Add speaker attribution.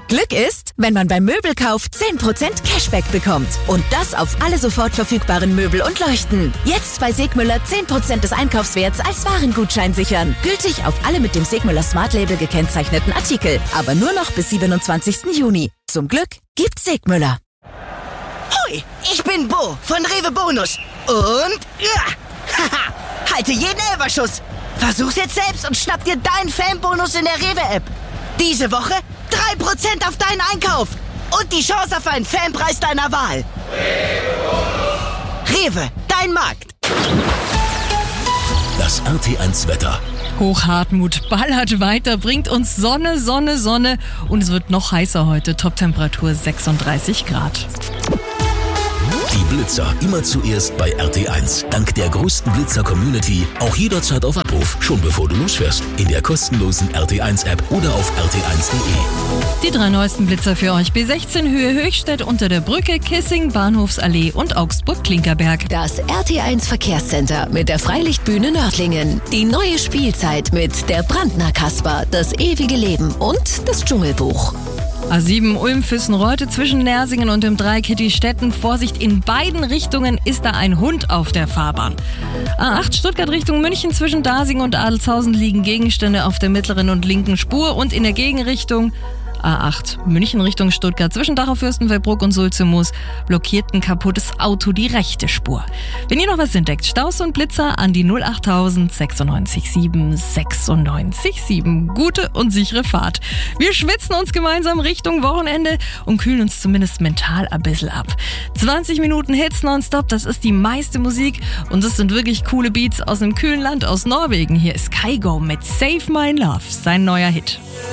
Speaker 1: Glück ist, wenn man beim Möbelkauf 10% Cashback bekommt. Und das auf alle sofort verfügbaren Möbel und Leuchten. Jetzt bei Segmüller 10% des Einkaufswerts als Warengutschein sichern. Gültig auf alle mit dem Segmüller Smart Label gekennzeichneten Artikel. Aber nur noch bis 27. Juni. Zum Glück gibt's Segmüller.
Speaker 2: Hui, ich bin Bo von Rewe Bonus. Und haha, halte jeden Elferschuss. Versuch's jetzt selbst und schnapp dir deinen Fanbonus in der Rewe-App. Diese Woche 3% auf deinen Einkauf und die Chance auf einen Fanpreis deiner Wahl. Rewe, dein Markt.
Speaker 3: Das RT1 Wetter.
Speaker 4: Hochhartmut ballert weiter, bringt uns Sonne, Sonne, Sonne und es wird noch heißer heute. Toptemperatur 36 Grad.
Speaker 3: Die Blitzer immer zuerst bei RT1. Dank der größten Blitzer-Community auch jederzeit auf Abruf, schon bevor du losfährst. In der kostenlosen RT1-App oder auf rt1.de.
Speaker 4: Die 3 neuesten Blitzer für euch. B16 Höhe Höchstädt unter der Brücke, Kissing, Bahnhofsallee und Augsburg-Klinkerberg.
Speaker 1: Das RT1 Verkehrscenter mit der Freilichtbühne Nördlingen. Die neue Spielzeit mit der Brandner Kasper, das ewige Leben und das Dschungelbuch.
Speaker 4: A7 Ulm-Füssen-Reute zwischen Nersingen und dem Dreieck Hitti-Stetten. Vorsicht, in beiden Richtungen ist da ein Hund auf der Fahrbahn. A8 Stuttgart Richtung München zwischen Dasingen und Adelshausen liegen Gegenstände auf der mittleren und linken Spur und in der Gegenrichtung A8 München Richtung Stuttgart zwischen Dachau-Fürstenfeldbruck und Sulzemoos blockiert ein kaputtes Auto die rechte Spur. Wenn ihr noch was entdeckt, Staus und Blitzer an die 08000 96 7 96 7. Gute und sichere Fahrt. Wir schwitzen uns gemeinsam Richtung Wochenende und kühlen uns zumindest mental ein bisschen ab. 20 Minuten Hits nonstop, das ist die meiste Musik und das sind wirklich coole Beats aus einem kühlen Land, aus Norwegen. Hier ist Kygo mit Save My Love, sein neuer Hit.